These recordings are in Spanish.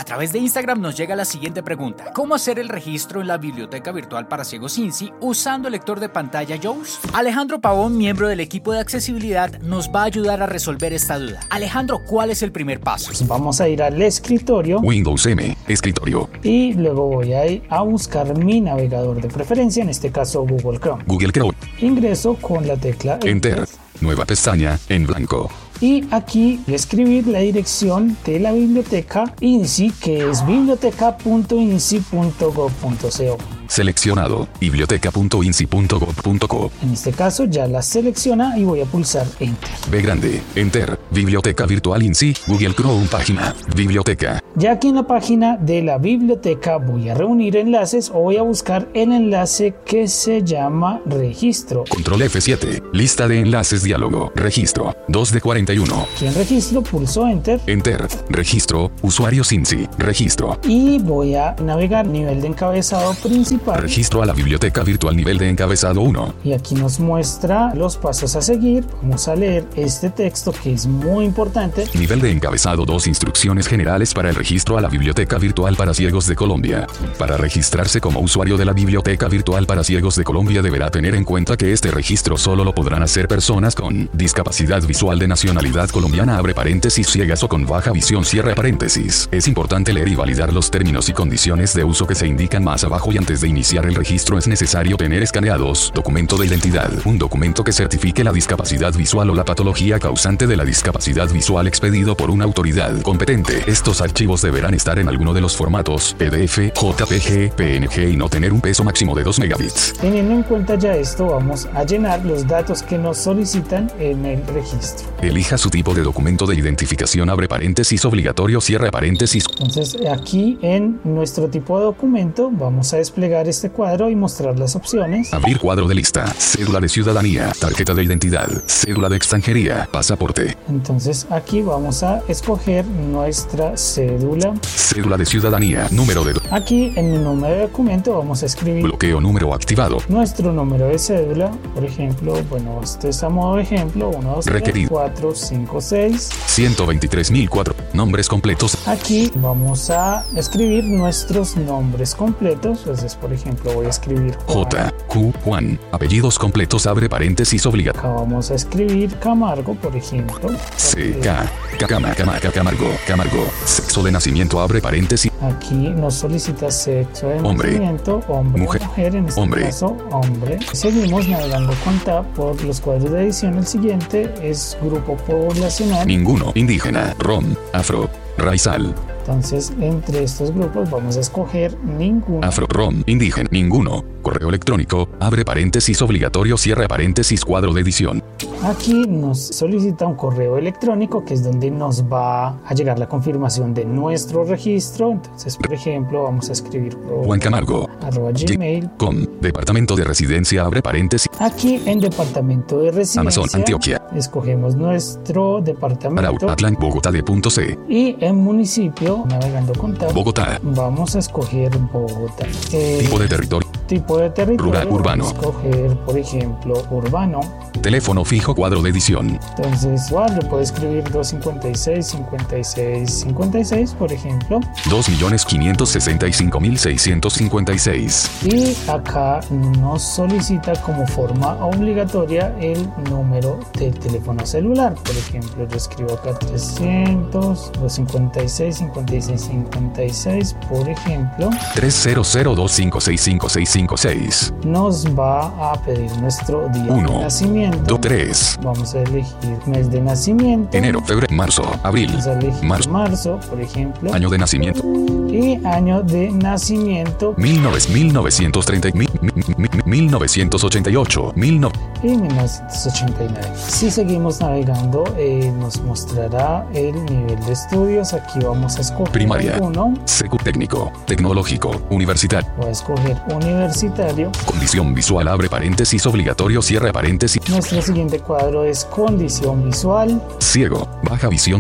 través de Instagram nos llega la siguiente pregunta: ¿cómo hacer el registro en la biblioteca virtual para ciegos INSI usando el lector de pantalla JAWS? Alejandro Pavón, miembro del equipo de accesibilidad, nos va a ayudar a resolver esta duda. Alejandro, ¿cuál es el primer paso? Vamos a ir al escritorio, Windows M, escritorio, y luego voy a ir a buscar mi navegador de preferencia, en este caso Google Chrome. Google Chrome, Ingreso con la tecla Enter, nueva pestaña, en blanco. y aquí voy a escribir la dirección de la biblioteca INSI, que es biblioteca.insi.gov.co. Seleccionado, biblioteca.insi.gov.co. En este caso ya la selecciona y voy a pulsar Enter. B grande, Enter, Biblioteca Virtual INSI, Google Chrome página, biblioteca. Ya aquí en la página de la biblioteca voy a reunir enlaces o voy a buscar el enlace que se llama registro. Control F7, lista de enlaces diálogo, registro, 2 de 41. Aquí en registro pulso Enter Enter, registro, usuarios INSI, registro. y voy a navegar nivel de encabezado principal. Registro a la biblioteca virtual nivel de encabezado 1. Y aquí nos muestra los pasos a seguir. Vamos a leer este texto que es muy importante. Nivel de encabezado 2. Instrucciones generales para el registro a la Biblioteca Virtual para Ciegos de Colombia. Para registrarse como usuario de la Biblioteca Virtual para Ciegos de Colombia deberá tener en cuenta que este registro solo lo podrán hacer personas con discapacidad visual de nacionalidad colombiana, abre paréntesis, ciegas o con baja visión, cierra paréntesis. Es importante leer y validar los términos y condiciones de uso que se indican más abajo, y antes de iniciar el registro es necesario tener escaneados documento de identidad, un documento que certifique la discapacidad visual o la patología causante de la discapacidad visual expedido por una autoridad competente. Estos archivos deberán estar en alguno de los formatos PDF, JPG, PNG y no tener un peso máximo de 2 megabits. Teniendo en cuenta ya esto, vamos a llenar los datos que nos solicitan en el registro. Elija su tipo de documento de identificación, abre paréntesis, obligatorio, cierra paréntesis. Entonces aquí en nuestro tipo de documento vamos a desplegar este cuadro y mostrar las opciones. Abrir cuadro de lista, cédula de ciudadanía, tarjeta de identidad, cédula de extranjería, pasaporte. Entonces aquí vamos a escoger nuestra cédula. Cédula de ciudadanía, número de Aquí en mi número de documento vamos a escribir bloqueo, número activado. nuestro número de cédula. Por ejemplo, bueno, esto es a modo de ejemplo: 1, 2, 3, Requerido. 4, 5, 6. 123.004. Nombres completos. Aquí vamos a escribir nuestros nombres completos. Entonces, por ejemplo, voy a escribir J. Q. Juan. Apellidos completos, abre paréntesis, obligatorio. Acá vamos a escribir Camargo, por ejemplo. C. K. Camargo. Sexo de nacimiento, abre paréntesis. Aquí nos solicita sexo de Hombre. nacimiento, hombre, Mujer. en este Hombre. caso, hombre. Seguimos navegando con Tab por los cuadros de edición. El siguiente es grupo poblacional. Ninguno. Indígena. Rom. Afro. Raizal. Entonces, entre estos grupos vamos a escoger ninguno. Afro. Rom. Indígena. Ninguno. Correo electrónico, abre paréntesis, obligatorio, cierra paréntesis, cuadro de edición. Aquí nos solicita un correo electrónico, que es donde nos va a llegar la confirmación de nuestro registro. Entonces, por ejemplo, vamos a escribir juancamargo@gmail.com. Departamento de residencia, abre paréntesis. Aquí en departamento de residencia, Amazon, Antioquia. escogemos nuestro departamento. Arauca, Atlán, Bogotá de punto C. Y en municipio, navegando con Tab, Bogotá. vamos a escoger Bogotá. Tipo de territorio. Tipo de territorio. Rural, urbano. Vamos a escoger, por ejemplo, urbano. Teléfono fijo, cuadro de edición. Entonces, igual le puedo escribir 256-56-56, por ejemplo. 2.565.656. Y acá nos solicita como forma obligatoria el número de teléfono celular. Por ejemplo, yo escribo acá 300-256-56-56, por ejemplo. 300-256-5656. Nos va a pedir nuestro día de nacimiento. 3. Vamos a elegir mes de nacimiento. Enero, febrero, marzo, abril. Vamos a elegir marzo, por ejemplo. Año de nacimiento. Y año de nacimiento. 1930, 1988, y 1989. Si seguimos navegando, nos mostrará el nivel de estudios. Aquí vamos a escoger primaria, uno. secu técnico, tecnológico, universitario. Voy a escoger universitario. Condición visual, abre paréntesis, obligatorio, cierra paréntesis. Nuestro siguiente cuadro es condición visual. Ciego, baja visión.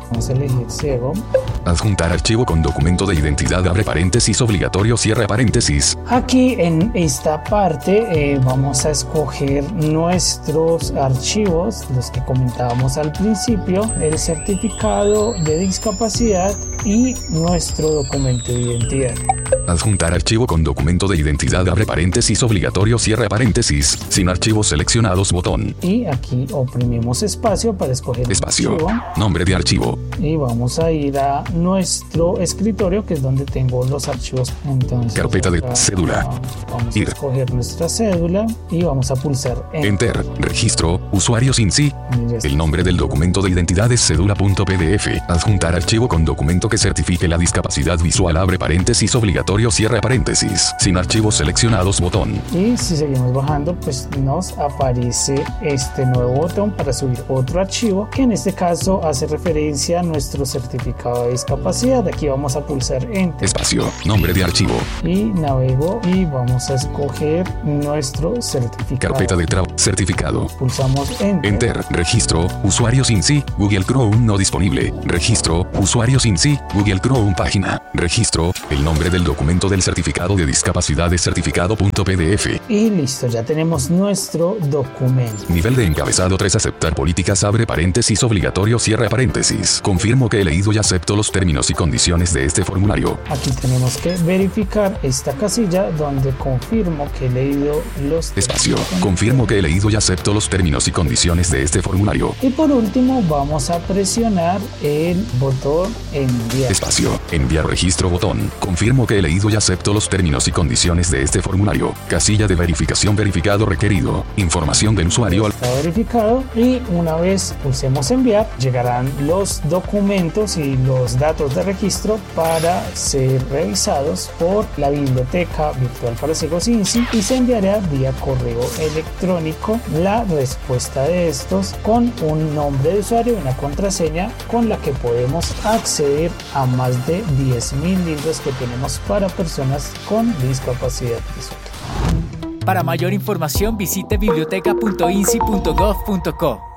Vamos a elegir ciego. Adjuntar archivo con documento de identidad, abre paréntesis, obligatorio, cierra paréntesis. Aquí en esta parte vamos a escoger nuestros archivos, los que comentábamos al principio, el certificado de discapacidad y nuestro documento de identidad. Adjuntar archivo con documento de identidad, abre paréntesis, obligatorio, cierra paréntesis, sin archivos seleccionados, botón. Y aquí oprimimos espacio para escoger Espacio. el archivo. Nombre de archivo. Y vamos a ir a nuestro escritorio, que es donde tengo los archivos. Entonces, Carpeta de cédula. Vamos a Ir. escoger nuestra cédula y vamos a pulsar Enter. Registro. Usuario sin sí. Y ya está. El nombre del documento de identidad es cédula.pdf. Adjuntar archivo con documento que certifique la discapacidad visual, abre paréntesis, obligatorio, cierra paréntesis, sin archivos seleccionados, botón. Y si seguimos bajando, pues nos aparece este nuevo botón para subir otro archivo, que en este caso hace referencia a nuestro certificado de discapacidad. Aquí vamos a pulsar Enter. Espacio. Nombre de archivo. Y navego y vamos a escoger nuestro certificado. Carpeta de certificado. Pulsamos Enter. Enter. Registro. Usuario sin sí. Google Chrome no disponible. Registro. Usuario sin sí. Google Chrome página. Registro. El nombre del documento del certificado de discapacidad es certificado.pdf. Y listo, ya tenemos nuestro documento. Nivel de encabezado 3. Aceptar políticas, abre paréntesis, obligatorio, cierra paréntesis. Confirmo que he leído y acepto los términos y condiciones de este formulario. Aquí tenemos que verificar esta casilla donde confirmo que he leído los Espacio. Confirmo que he leído y acepto los términos y condiciones de este formulario. Y por último vamos a presionar el botón enviar. Espacio. Enviar registro, botón. Confirmo que he leído y acepto los términos y condiciones de este formulario. Casilla de verificación, verificado requerido. Información del usuario. Está verificado y una vez pulsemos enviar llegarán los documentos y los datos de registro para ser revisados por la Biblioteca Virtual para Ciegos INSI y se enviará vía correo electrónico la respuesta de estos con un nombre de usuario y una contraseña con la que podemos acceder a más de 10.000 libros que tenemos para personas con discapacidad visual. Para mayor información visite biblioteca.insi.gov.co.